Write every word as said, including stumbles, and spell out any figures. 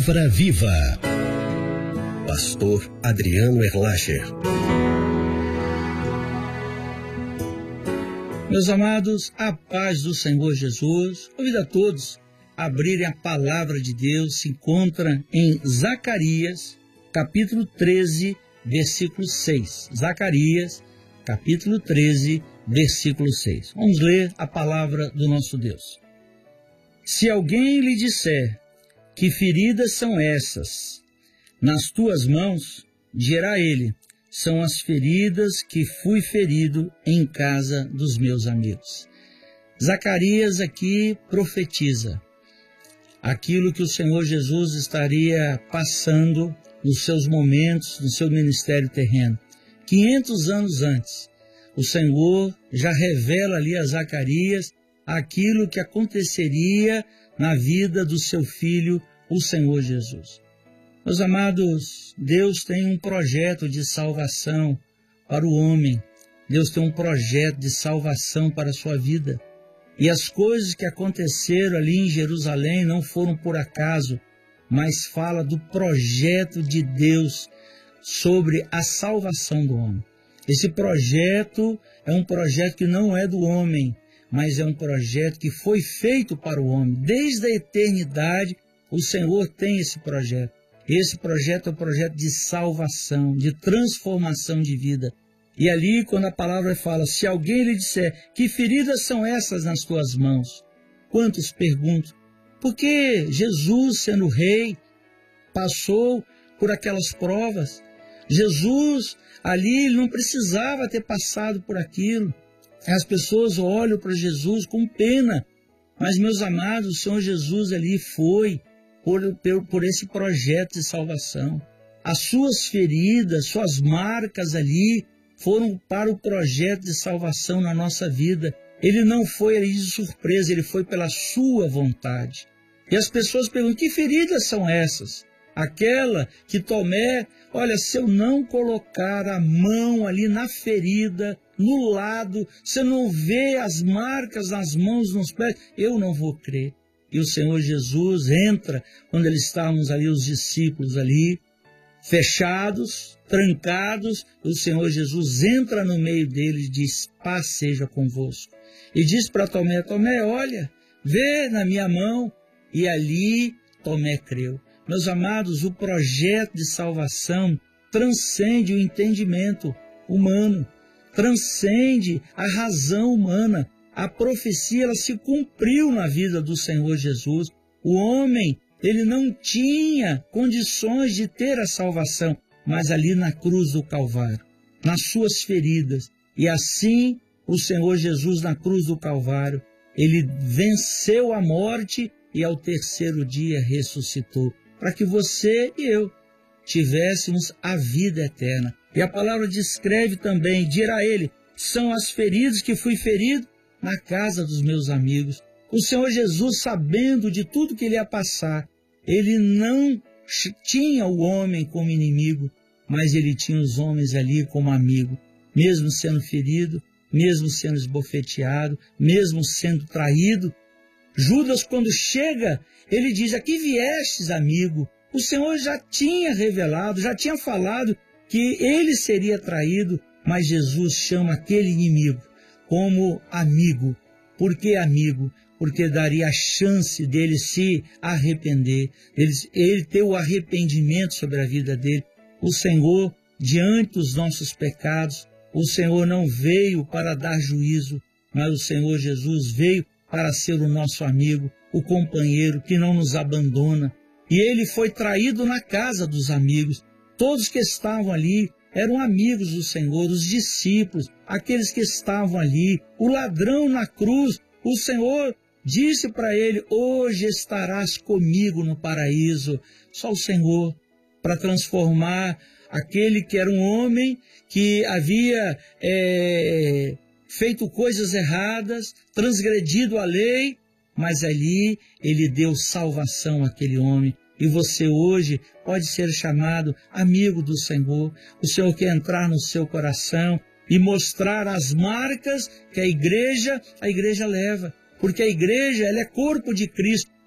Palavra Viva. Pastor Adriano Erlacher. Meus amados, a paz do Senhor Jesus. Convido a todos a abrirem a palavra de Deus. Se encontra em Zacarias, capítulo treze, versículo seis. Zacarias, capítulo treze, versículo seis. Vamos ler a palavra do nosso Deus. Se alguém lhe disser: que feridas são essas nas tuas mãos, dirá ele: são as feridas que fui ferido em casa dos meus amigos. Zacarias aqui profetiza aquilo que o Senhor Jesus estaria passando nos seus momentos, no seu ministério terreno. quinhentos anos antes, o Senhor já revela ali a Zacarias aquilo que aconteceria na vida do seu filho, o Senhor Jesus. Meus amados, Deus tem um projeto de salvação para o homem. Deus tem um projeto de salvação para a sua vida. E as coisas que aconteceram ali em Jerusalém não foram por acaso, mas fala do projeto de Deus sobre a salvação do homem. Esse projeto é um projeto que não é do homem, mas é um projeto que foi feito para o homem. Desde a eternidade, o Senhor tem esse projeto. Esse projeto é um projeto de salvação, de transformação de vida. E ali, quando a palavra fala, se alguém lhe disser: que feridas são essas nas tuas mãos? Quantos perguntam? Porque Jesus, sendo rei, passou por aquelas provas. Jesus, ali, não precisava ter passado por aquilo. As pessoas olham para Jesus com pena. Mas, meus amados, o Senhor Jesus ali foi por, por, por esse projeto de salvação. As suas feridas, suas marcas ali foram para o projeto de salvação na nossa vida. Ele não foi ali de surpresa, ele foi pela sua vontade. E as pessoas perguntam: que feridas são essas? Aquela que Tomé, olha, se eu não colocar a mão ali na ferida, no lado, se eu não ver as marcas nas mãos, nos pés, eu não vou crer. E o Senhor Jesus entra, quando eles estávamos ali, os discípulos ali, fechados, trancados, o Senhor Jesus entra no meio deles e diz: paz seja convosco. E diz para Tomé: Tomé, olha, vê na minha mão. E ali Tomé creu. Meus amados, o projeto de salvação transcende o entendimento humano, transcende a razão humana. A profecia, ela se cumpriu na vida do Senhor Jesus. O homem, ele não tinha condições de ter a salvação, mas ali na cruz do Calvário, nas suas feridas. E assim, o Senhor Jesus na cruz do Calvário, ele venceu a morte e ao terceiro dia ressuscitou, para que você e eu tivéssemos a vida eterna. E a palavra descreve também, dirá ele: são as feridas que fui ferido na casa dos meus amigos. O Senhor Jesus, sabendo de tudo que ele ia passar, ele não tinha o homem como inimigo, mas ele tinha os homens ali como amigo, mesmo sendo ferido, mesmo sendo esbofeteado, mesmo sendo traído. Judas, quando chega, ele diz: aqui viestes, amigo. O Senhor já tinha revelado, já tinha falado que ele seria traído, mas Jesus chama aquele inimigo como amigo. Por que amigo? Porque daria a chance dele se arrepender, ele, ele ter o arrependimento sobre a vida dele. O Senhor, diante dos nossos pecados, o Senhor não veio para dar juízo, mas o Senhor Jesus veio para ser o nosso amigo, o companheiro que não nos abandona. E ele foi traído na casa dos amigos. Todos que estavam ali eram amigos do Senhor, os discípulos, aqueles que estavam ali. O ladrão na cruz, o Senhor disse para ele: hoje estarás comigo no paraíso. Só o Senhor, para transformar aquele que era um homem que havia é, feito coisas erradas, transgredido a lei, mas ali ele deu salvação àquele homem. E você hoje pode ser chamado amigo do Senhor. O Senhor quer entrar no seu coração e mostrar as marcas que a igreja, a igreja leva. Porque a igreja, ela é corpo de Cristo.